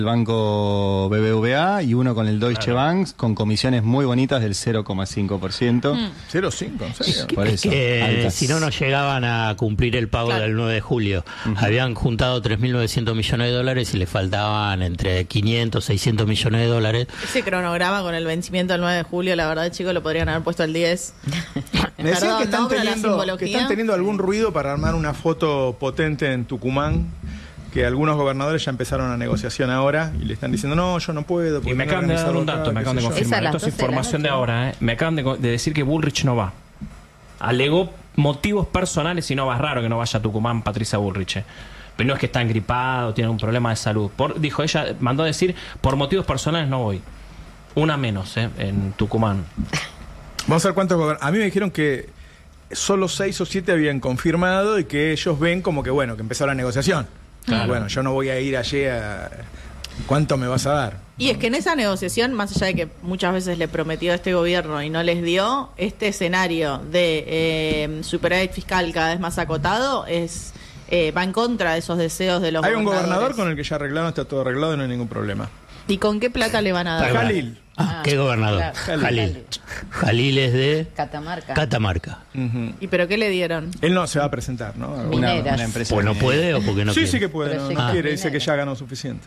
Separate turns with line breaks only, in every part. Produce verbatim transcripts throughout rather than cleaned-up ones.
el banco B B V A y uno con el Deutsche
Claro.
Bank, con comisiones muy bonitas del cero coma cinco por ciento.
Mm.
cero coma cinco, ¿en serio?
Por eso,
que
altas.
si no, no llegaban a cumplir el pago
Claro.
del nueve de julio.
Ujú.
Habían juntado tres mil novecientos millones de dólares y le faltaban entre quinientos, seiscientos millones de dólares.
Ese cronograma con el vencimiento del nueve de julio, la verdad, chicos, lo podrían haber puesto el diez.
Me decían
Perdón,
que están,
no, pero la
teniendo, que
simbología.
están teniendo algún ruido para armar una foto potente en Tucumán, que algunos gobernadores ya empezaron la negociación ahora y le están diciendo, no, yo no puedo.
Y
porque
me
tengo
acaban de dar un
organizado
dato,
acá,
me
qué
acaban de
sé yo".
Esa
confirmar.
a las
Esto es
doce de la
información de
noche.
ahora, ¿eh? Me acaban de, co- de decir que Bullrich no va. Alegó motivos personales y no va. Es raro que no vaya a Tucumán Patricia Bullrich. eh. Pero no es que está gripado, tiene un problema de salud. Por, dijo ella, mandó a decir, por motivos personales no voy. Una menos, ¿eh? En Tucumán.
Vamos a ver cuántos gobernadores. A mí me dijeron que solo seis o siete habían confirmado y que ellos ven como que, bueno, que empezó la negociación.
Claro.
Bueno, yo no voy a ir allí a... ¿Cuánto me vas a dar?
Y es que en esa negociación, más allá de que muchas veces le prometió a este gobierno y no les dio, este escenario de eh, superávit fiscal cada vez más acotado es eh, va en contra de esos deseos de los
Hay un
gobernadores.
gobernador con el que ya arreglaron, está todo arreglado y no hay ningún problema.
¿Y con qué plata le van a dar?
Jalil.
Ah,
Ah,
¿qué gobernador?
claro.
Jalil.
Jalil. Jalil es de
Catamarca.
Catamarca.
Ujú.
¿Y pero qué le dieron?
Él no se va a presentar, ¿no?
Una,
Mineras.
una empresa
¿Pues no
minera.
puede o porque no
sí,
quiere?
sí que puede, no, no
Proyecto
quiere, dice
minero.
que ya ganó suficiente.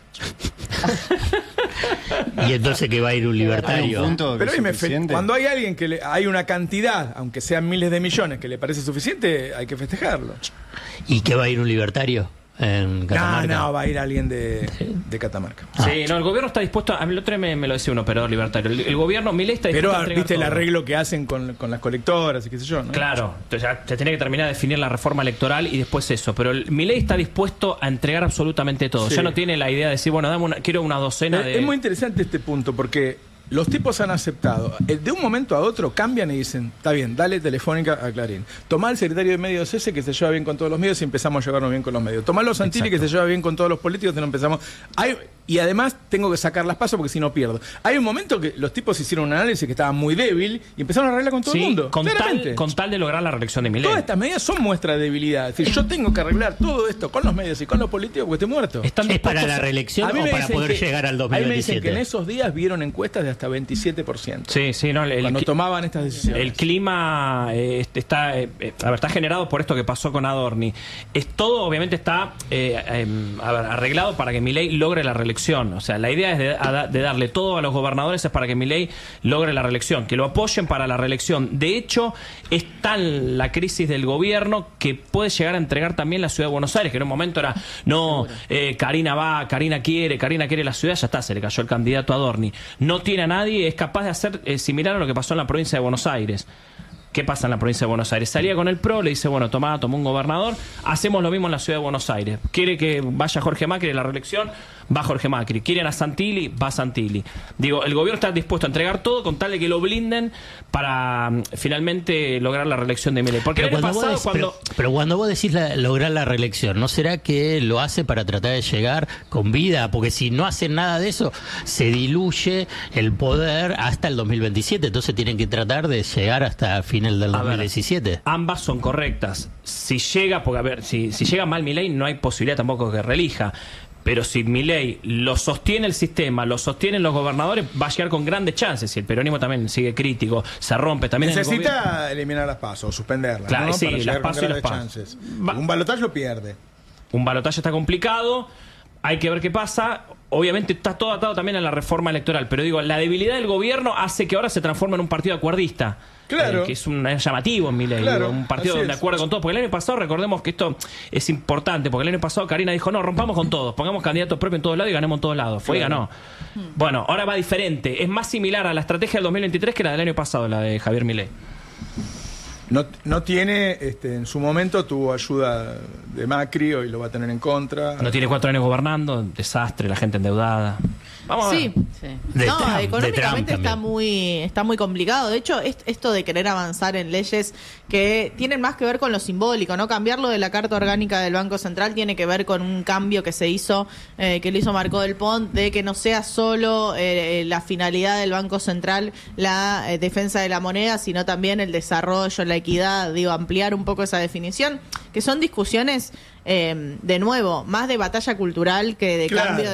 Y entonces que va a ir un
Hay
libertario.
un punto que
Pero
es
ahí me fe-
suficiente.
cuando hay alguien que le, hay una cantidad, aunque sean miles de millones, que le parece suficiente, hay que festejarlo.
¿Y que va a ir un libertario en
No,
Catamarca?
no, va a ir alguien de, de Catamarca.
Ah.
Sí, no, el gobierno está dispuesto. A mí el otro día me, me lo decía un operador libertario. El, el gobierno, Milei está dispuesto
Pero
a entregar
viste el
todo.
arreglo que hacen con, con las colectoras y qué sé yo, ¿no?
Claro, entonces ya se tiene que terminar de definir la reforma electoral y después eso. Pero el, Milei está dispuesto a entregar absolutamente todo.
Sí.
Ya no tiene la idea de decir, bueno, dame una, quiero una docena
Es,
de.
es muy interesante este punto porque los tipos han aceptado. Eh, De un momento a otro cambian y dicen, está bien, dale Telefónica a Clarín. Tomá al secretario de medios ese que se lleva bien con todos los medios y empezamos a llevarnos bien con los medios. Tomá los Santilli que se lleva bien con todos los políticos y no empezamos... Hay, y además tengo que sacar las pasos porque si no pierdo. Hay un momento que los tipos hicieron un análisis que estaba muy débil y empezaron a arreglar con todo
Sí,
el mundo.
con
claramente.
tal, con tal de lograr la reelección de Milei.
Todas estas medidas son muestra de debilidad. Es decir, yo tengo que arreglar todo esto con los medios y con los políticos porque estoy muerto.
Están
¿Es para
dispuestos
la
a-
reelección
A mí
o
me
para
dicen
poder
que-
llegar al
A mí me dicen
dos mil veintisiete?
que en esos días vieron encuestas de hasta veintisiete por ciento.
Sí, sí, no, el,
Cuando
el-
tomaban estas decisiones.
El clima eh, está, eh, eh, a ver, está generado por esto que pasó con Adorni. Es todo, obviamente, está eh, eh, a ver, arreglado para que Milei logre la reelección. O sea, la idea es de, a- de darle todo a los gobernadores es para que Milei logre la reelección, que lo apoyen para la reelección. De hecho, es tal la crisis del gobierno que puede llegar a entregar también la ciudad de Buenos Aires, que en un momento era, no, eh, Karina va, Karina quiere, Karina quiere la ciudad, ya está, se le cayó el candidato a Adorni. No tiene a nadie, es capaz de hacer eh, similar a lo que pasó en la provincia de Buenos Aires. ¿Qué pasa en la provincia de Buenos Aires? Salía con el PRO, le dice, bueno, tomá, tomó un gobernador, hacemos lo mismo en la ciudad de Buenos Aires. Quiere que vaya Jorge Macri a la reelección, va Jorge Macri. Quieren a Santilli, va Santilli. Digo, el gobierno está dispuesto a entregar todo con tal de que lo blinden para mm, finalmente lograr la reelección de Milei. Porque
Pero
el año
cuando, vos
pasado,
decís,
cuando...
pero, pero cuando vos decís la- lograr la reelección, ¿no será que lo hace para tratar de llegar con vida? Porque si no hacen nada de eso, se diluye el poder hasta el dos mil veintisiete. Entonces tienen que tratar de llegar hasta final del
A
dos mil
ver,
diecisiete.
ambas son correctas. Si llega, porque a ver, si, si llega mal Milei, no hay posibilidad tampoco que reelija. Pero si Milei lo sostiene el sistema, lo sostienen los gobernadores, va a llegar con grandes chances. Si el peronismo también sigue crítico, se rompe también en el gobierno.
Necesita eliminar las pasos, suspenderlas.
Claro,
¿no?
sí,
Para
las
llegar con
PASO y las
grandes
PASO.
chances.
Va-
Un balotaje lo pierde.
Un balotaje está complicado, hay que ver qué pasa. Obviamente está todo atado también a la reforma electoral, pero digo, la debilidad del gobierno hace que ahora se transforme en un partido acuerdista.
Claro.
Eh, que es, un, es llamativo en Milei,
Claro,
digo, un partido
así
de
es.
acuerdo con todo. Porque el año pasado, recordemos que esto es importante, porque el año pasado Karina dijo, no, rompamos con todos, pongamos candidatos propios en todos lados y ganemos en todos lados. Fue
Claro.
y ganó. Bueno, ahora va diferente. Es más similar a la estrategia del dos mil veintitrés que la del año pasado, la de Javier Milei.
No, no tiene, este, en su momento tuvo ayuda de Macri, hoy lo va a tener en contra.
No tiene cuatro años gobernando, desastre, la gente endeudada. Vamos a ver.
Sí.
Sí.
De
no,
Trump, de
económicamente
Trump
está
también.
muy está muy complicado. De hecho, est- esto de querer avanzar en leyes que tienen más que ver con lo simbólico, ¿no? Cambiarlo de la Carta Orgánica del Banco Central tiene que ver con un cambio que se hizo, eh, que lo hizo Marco del Pont, de que no sea solo eh, la finalidad del Banco Central la eh, defensa de la moneda, sino también el desarrollo, la equidad, digo, ampliar un poco esa definición, que son discusiones, eh, de nuevo, más de batalla cultural que de
Claro.
cambio